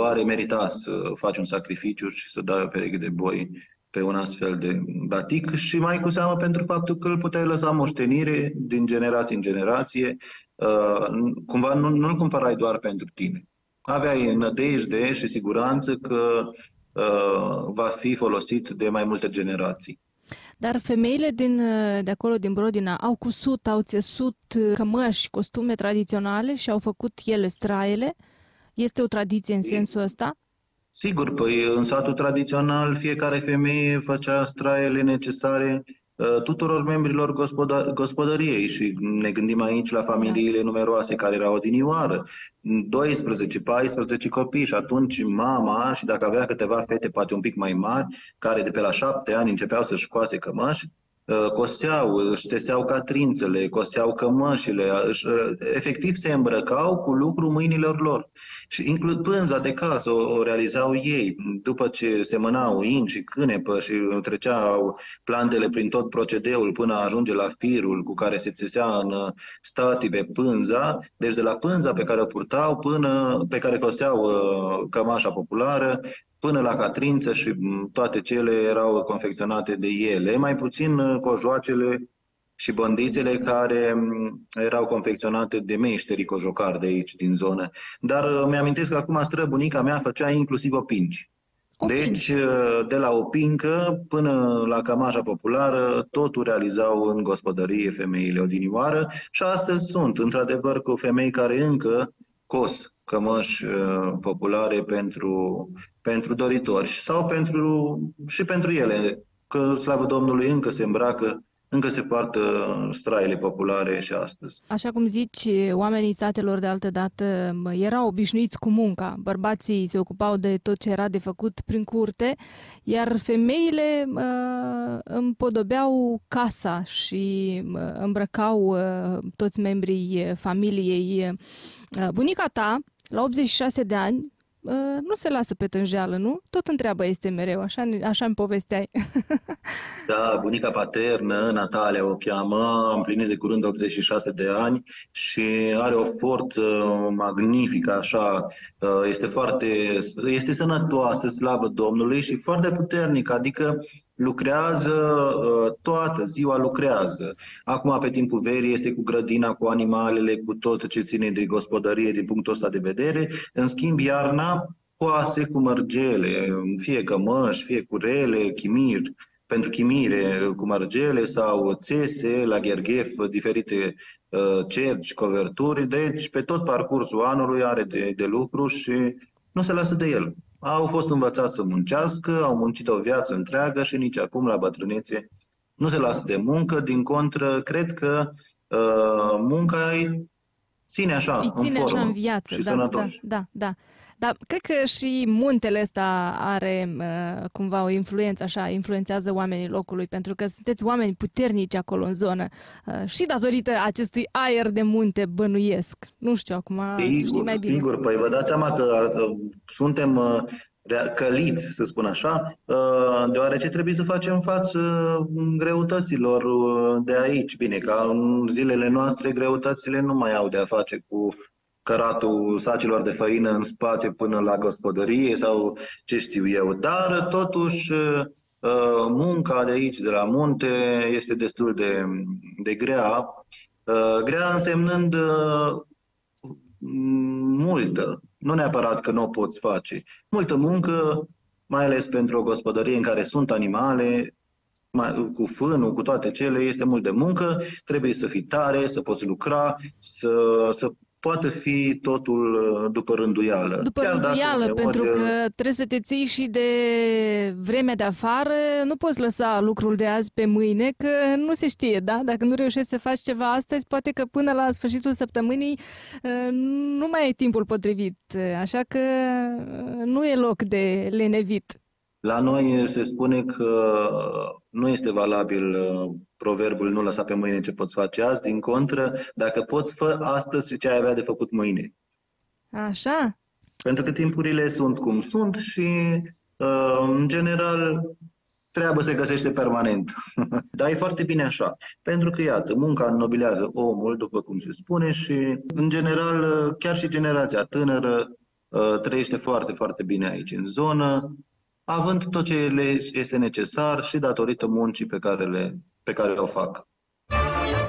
oare merita să faci un sacrificiu și să dai o pereche de boi pe un astfel de batic și mai cu seamă pentru faptul că îl puteai lăsa moștenire din generație în generație, cumva nu-l cumpărai doar pentru tine. Aveai nădejde și siguranță că va fi folosit de mai multe generații. Dar femeile de acolo, din Brodina, au cusut, au țesut cămăși, costume tradiționale și au făcut ele straiele? Este o tradiție în sensul ăsta? Sigur, păi în satul tradițional fiecare femeie făcea straiele necesare tuturor membrilor gospodăriei și ne gândim aici la Da. familiile numeroase care erau odinioară, 12-14 copii și atunci mama, și dacă avea câteva fete poate un pic mai mari, care de pe la 7 ani începeau să-și coase cămăși, coseau, își țeseau catrințele, coseau cămășile, efectiv se îmbrăcau cu lucru mâinilor lor. Și includ pânza de casă o realizau ei, după ce semănau in și cânepă și treceau plantele prin tot procedeul până a ajunge la firul cu care se țesea în stative pânza, deci de la pânza pe care o purtau pe care coseau cămașa populară, până la catrință și toate cele erau confecționate de ele, mai puțin cojoacele și băndițele care erau confecționate de meșterii cojocari de aici, din zonă. Dar mi-amintesc că acum străbunica mea făcea inclusiv opinci. Deci, de la opincă până la cămașa populară, totul realizau în gospodărie femeile odinioară și astăzi sunt, într-adevăr, cu femei care încă cos cămăși populare pentru doritori sau și pentru ele, că, slavă Domnului, încă se îmbracă, încă se poartă straile populare și astăzi. Așa cum zici, oamenii satelor de altă dată erau obișnuiți cu munca. Bărbații se ocupau de tot ce era de făcut prin curte, iar femeile împodobeau casa și îmbrăcau toți membrii familiei. Bunica ta, la 86 de ani, nu se lasă pe tânjeală, nu? Tot întreabă este mereu, așa îmi povesteai. Da, bunica paternă, Natalia o cheamă, a împlinit de curând 86 de ani și are o forță magnifică, așa, este sănătoasă, slavă Domnului și foarte puternică, adică lucrează, toată ziua lucrează. Acum, pe timpul verii, este cu grădina, cu animalele, cu tot ce ține de gospodărie din punctul ăsta de vedere. În schimb, iarna coase cu mărgele, fie cămăși, fie curele, chimiri, pentru chimire cu mărgele sau țese la gherghef, diferite cerci, coverturi. Deci, pe tot parcursul anului are de lucru și nu se lasă de el. Au fost învățați să muncească, au muncit o viață întreagă și nici acum, la bătrânețe, nu se lasă de muncă. Din contră, cred că munca îi ține așa, în formă așa în viață, și da, sănătos. Da. Dar cred că și muntele ăsta are cumva o influență, așa, influențează oamenii locului, pentru că sunteți oameni puternici acolo în zonă și datorită acestui aer de munte bănuiesc. Nu știu, acum știi mai bine. Sigur, păi vă dați seama că suntem căliți, să spun așa, deoarece trebuie să facem față greutăților de aici. Bine, ca în zilele noastre, greutățile nu mai au de a face cu căratul sacilor de făină în spate până la gospodărie sau ce știu eu. Dar totuși munca de aici, de la munte, este destul de grea. Grea însemnând multă, nu neapărat că nu o poți face. Multă muncă, mai ales pentru o gospodărie în care sunt animale, cu fânul, cu toate cele, este mult de muncă, trebuie să fii tare, să poți lucra, să poate fi totul după rânduială. După rânduială, pentru că trebuie să te ții și de vremea de afară, nu poți lăsa lucrul de azi pe mâine, că nu se știe, da? Dacă nu reușești să faci ceva astăzi, poate că până la sfârșitul săptămânii nu mai ai timpul potrivit, așa că nu e loc de lenevit. La noi se spune că nu este valabil proverbul nu lăsa pe mâine ce poți face azi, din contră, dacă poți, fă astăzi ce ai avea de făcut mâine. Așa? Pentru că timpurile sunt cum sunt și, în general, treaba se găsește permanent. Dar e foarte bine așa, pentru că, iată, munca înnobilează omul, după cum se spune, și, în general, chiar și generația tânără trăiește foarte, foarte bine aici în zonă, având tot ce le este necesar și datorită muncii pe care o fac.